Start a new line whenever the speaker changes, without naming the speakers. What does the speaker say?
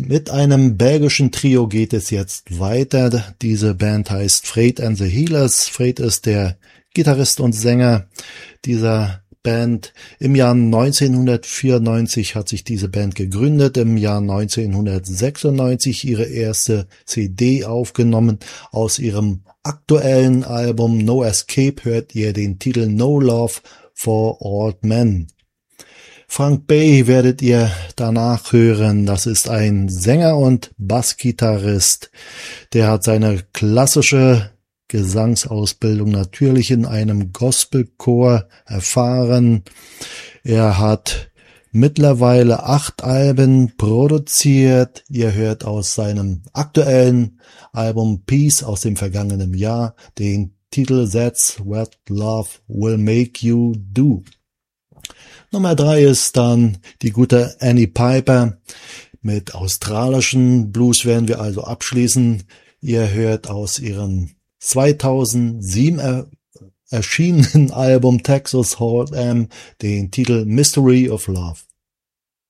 Mit einem belgischen Trio geht es jetzt weiter. Diese Band heißt Fred and the Healers. Fred ist der Gitarrist und Sänger dieser Band. Im Jahr 1994 hat sich diese Band gegründet, im Jahr 1996 ihre erste CD aufgenommen. Aus ihrem aktuellen Album No Escape hört ihr den Titel No Love for Old Men. Frank Bay werdet ihr danach hören. Das ist ein Sänger und Bassgitarrist. Der hat seine klassische Gesangsausbildung natürlich in einem Gospelchor erfahren. Er hat mittlerweile 8 Alben produziert. Ihr hört aus seinem aktuellen Album Peace aus dem vergangenen Jahr den Titel That's What Love Will Make You Do. Nummer 3 ist dann die gute Annie Piper. Mit australischen Blues werden wir also abschließen. Ihr hört aus ihrem 2007 erschienenen Album Texas Hold'em den Titel Mystery of Love.